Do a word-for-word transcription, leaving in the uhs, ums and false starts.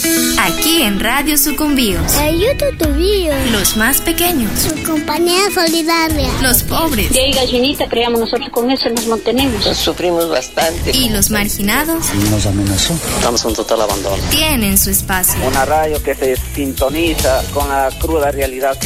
Aquí en Radio Sucumbíos. Ayuda tu vida. Los más pequeños. Su compañía solidaria. Los pobres. Y ahí gallinita, creamos nosotros con eso nos mantenemos. Nos sufrimos bastante. Y los marginados. Nos amenazó. Estamos en total abandono. Tienen su espacio. Una radio que se sintoniza con la cruda realidad.